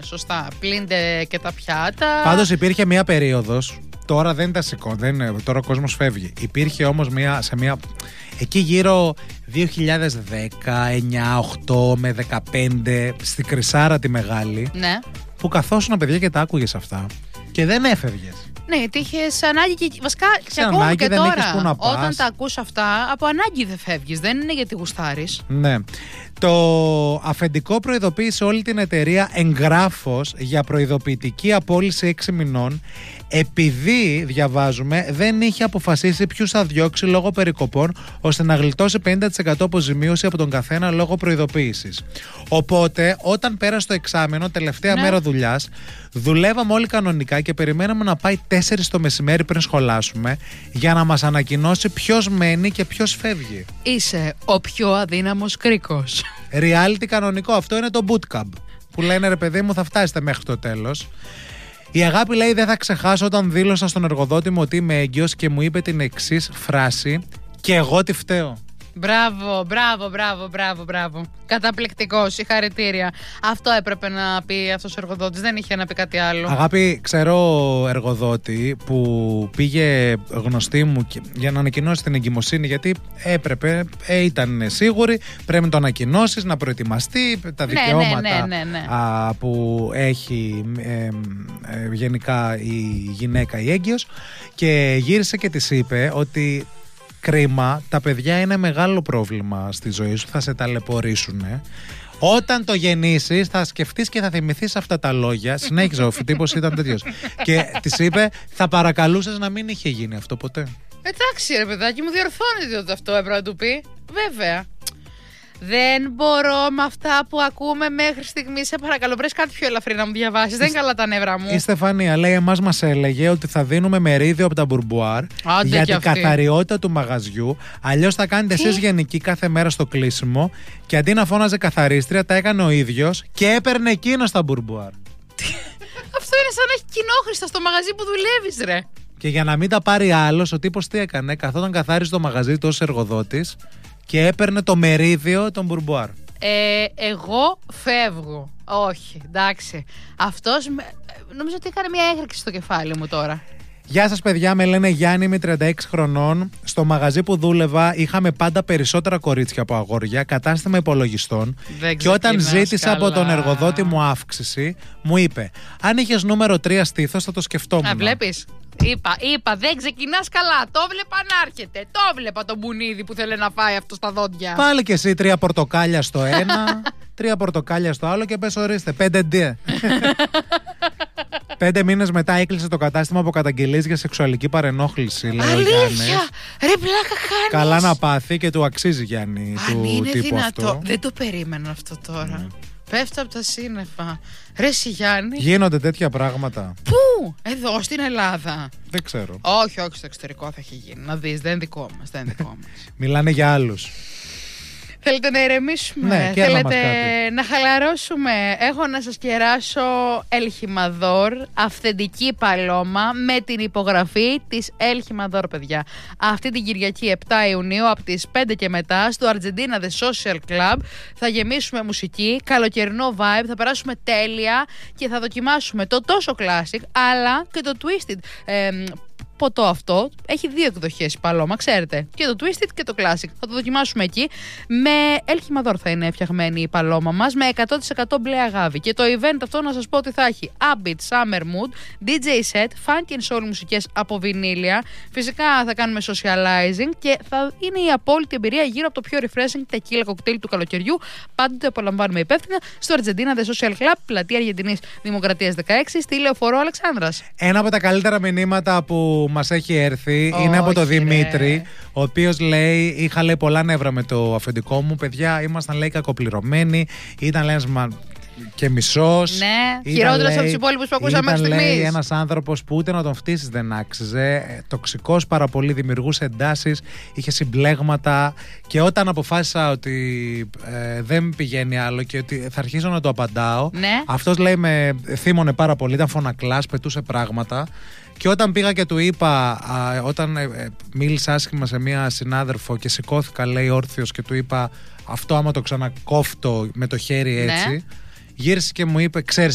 σωστά. Πλύντε και τα πιάτα. Πάντως υπήρχε μια περίοδος. Τώρα δεν τα σηκώνει, τώρα ο κόσμος φεύγει. Υπήρχε όμως σε μια. Εκεί γύρω 2010, 9, 8 με 15, στη Κρυσάρα τη Μεγάλη. Ναι. Που καθόσουν παιδιά και τα άκουγες αυτά. Και δεν έφευγες. Ναι, γιατί είχες ανάγκη και βασικά και ακόμα ανάγκη, και δεν τώρα. είχες που να πας. Όταν τα ακούς αυτά, από ανάγκη δεν φεύγεις. Δεν είναι γιατί γουστάρεις. Ναι. Το αφεντικό προειδοποίησε όλη την εταιρεία εγγράφως για προειδοποιητική απόλυση 6 μηνών, επειδή, διαβάζουμε, δεν είχε αποφασίσει ποιους θα διώξει λόγω περικοπών, ώστε να γλιτώσει 50% αποζημίωση από τον καθένα λόγω προειδοποίησης. Οπότε, όταν πέρασε το εξάμηνο, τελευταία μέρα δουλειάς, δουλεύαμε όλοι κανονικά και περιμέναμε να πάει 4 το μεσημέρι πριν σχολάσουμε, για να μας ανακοινώσει ποιος μένει και ποιος φεύγει. Είσαι ο πιο αδύναμος κρίκος. Reality κανονικό, αυτό είναι το bootcamp. Που λένε ρε παιδί μου, θα φτάσετε μέχρι το τέλος. Η Αγάπη λέει: δεν θα ξεχάσω όταν δήλωσα στον εργοδότη μου ότι είμαι έγκυος και μου είπε την εξής φράση: και εγώ τι φταίω. Μπράβο. Καταπληκτικό, συγχαρητήρια. Αυτό έπρεπε να πει αυτός ο εργοδότης, δεν είχε να πει κάτι άλλο. Αγάπη, ξέρω εργοδότη που πήγε γνωστή μου για να ανακοινώσει την εγκυμοσύνη, γιατί έπρεπε, ήταν σίγουρη, πρέπει να το ανακοινώσεις, να προετοιμαστεί, τα δικαιώματα που έχει γενικά η γυναίκα η έγκυος, και γύρισε και της είπε ότι κρίμα, τα παιδιά είναι μεγάλο πρόβλημα στη ζωή σου, θα σε ταλαιπωρήσουν. Όταν το γεννήσεις θα σκεφτείς και θα θυμηθείς αυτά τα λόγια. Συνέχιζε, ο τύπος ήταν τέτοιος. Και της είπε, θα παρακαλούσες να μην είχε γίνει αυτό ποτέ. Εντάξει ρε παιδάκι μου, διορθώνεται ότι αυτό έπρεπε να του πει. Βέβαια. Δεν μπορώ με αυτά που ακούμε μέχρι στιγμής. Σε παρακαλώ, βρες κάτι πιο ελαφρύ να μου διαβάσεις. Δεν είναι καλά τα νεύρα μου. Η Στεφανία λέει: εμάς μας έλεγε ότι θα δίνουμε μερίδιο από τα μπουρμπουάρ για την καθαριότητα του μαγαζιού. Αλλιώς θα κάνετε εσείς γενική κάθε μέρα στο κλείσιμο. Και αντί να φώναζε καθαρίστρια, τα έκανε ο ίδιος και έπαιρνε εκείνο στα μπουρμπουάρ. Αυτό είναι σαν να έχει κοινόχρηστα στο μαγαζί που δουλεύεις, ρε. Και για να μην τα πάρει άλλος, ο τύπος τι έκανε? Καθόταν καθάριζε το μαγαζί του ως εργοδότης και έπαιρνε το μερίδιο των μπουρμπουάρ. Εγώ φεύγω. Όχι, εντάξει. Αυτός νομίζω ότι έκανε μια έκρηξη στο κεφάλι μου τώρα. Γεια σας παιδιά, με λένε Γιάννη, είμαι 36 χρονών. Στο μαγαζί που δούλευα είχαμε πάντα περισσότερα κορίτσια από αγόρια, κατάστημα υπολογιστών. Και όταν ζήτησα από τον εργοδότη μου αύξηση, μου είπε: αν είχες νούμερο 3 στήθος θα το σκεφτόμουν. Βλέπεις. Είπα, δεν ξεκινάς καλά. Το βλέπα να έρχεται. Το βλέπα τον μπουνίδι που θέλει να φάει αυτό στα δόντια. Πάλι και εσύ 3 πορτοκάλια στο ένα, 3 πορτοκάλια στο άλλο και πες ορίστε, 5D. 5 μήνες μετά έκλεισε το κατάστημα από καταγγελίες για σεξουαλική παρενόχληση. Αλήθεια! Ρε πλάκα κάνεις. Καλά να πάθει και του αξίζει, Γιάννη, του είναι τύπου δυνατό. αυτό. Δεν το περίμενα αυτό τώρα. Πέφτω από τα σύννεφα. Ρε Γιάννη. Γίνονται τέτοια πράγματα. Πού? Εδώ στην Ελλάδα. Δεν ξέρω. Όχι, στο εξωτερικό θα έχει γίνει. Να δεις, δεν είναι δικό μας. Μιλάνε για άλλους. Θέλετε να ηρεμήσουμε? Ναι, και θέλετε να χαλαρώσουμε? Έχω να σας κεράσω El Jimador, αυθεντική παλώμα με την υπογραφή της El Jimador, παιδιά. Αυτή την Κυριακή 7 Ιουνίου από τις 5 και μετά στο Argentina The Social Club θα γεμίσουμε μουσική, καλοκαιρινό vibe, θα περάσουμε τέλεια και θα δοκιμάσουμε το τόσο classic αλλά και το twisted ποτό αυτό. Έχει 2 εκδοχές η παλώμα, ξέρετε. Και το Twisted και το Classic. Θα το δοκιμάσουμε εκεί. Με El Jimador θα είναι φτιαγμένη η παλώμα μας, με 100% μπλε αγάβη. Και το event αυτό να σας πω ότι θα έχει Upbeat Summer Mood, DJ set, funk and soul μουσικές από βινίλια. Φυσικά θα κάνουμε socializing και θα είναι η απόλυτη εμπειρία γύρω από το πιο refreshing tequila κοκτέιλ του καλοκαιριού. Πάντοτε απολαμβάνουμε υπεύθυνα στο Argentina The Social Club, πλατεία Αργεντινής Δημοκρατίας 16, στη Λεωφορώ Αλεξάνδρας. Ένα από τα καλύτερα μηνύματα που μας έχει έρθει είναι από τον Δημήτρη, ο οποίος λέει: είχα λέει πολλά νεύρα με το αφεντικό μου. Παιδιά, ήμασταν λέει κακοπληρωμένοι. Ήταν λέει και μισός. Ναι, χειρότερος από τους υπόλοιπους που ακούσαμε μέχρι στιγμής. Λέει ένας άνθρωπος που ούτε να τον φτύσεις δεν άξιζε. Τοξικός πάρα πολύ, δημιουργούσε εντάσεις, είχε συμπλέγματα. Και όταν αποφάσισα ότι δεν πηγαίνει άλλο και ότι θα αρχίσω να το απαντάω, ναι. Αυτός λέει με θύμωνε πάρα πολύ, ήταν φωνακλάς, πετούσε πράγματα. Και όταν πήγα και του είπα, όταν μίλησα άσχημα σε μία συνάδελφο και σηκώθηκα λέει όρθιος και του είπα αυτό άμα το ξανακόφτω με το χέρι έτσι, ναι. Γύρισε και μου είπε: ξέρεις